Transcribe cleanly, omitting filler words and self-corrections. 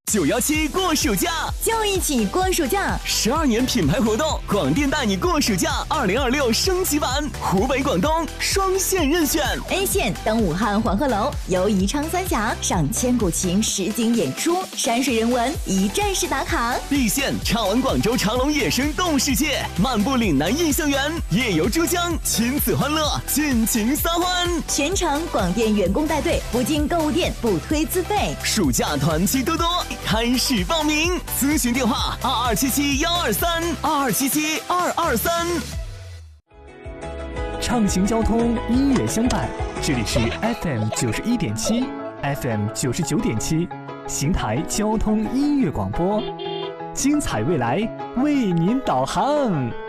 917过暑假， 就一起过暑假。 12年品牌活动，广电带你过暑假2026升级版，湖北、广东双线任选。 A 线登武汉黄鹤楼，游宜昌三峡，上千古情实景演出，山水人文一站式打卡。 B 线畅玩广州长隆野生动物世界，漫步岭南印象园，夜游珠江，亲子欢乐，尽情撒欢。 全程广电员工带队，不进购物店，不推资费。 暑假团期多多，开始报名，咨询电话2277-123，2277-223。 畅行交通，音乐相伴，这里是 FM 91.7 FM 99.7邢台交通音乐广播，精彩未来为您导航。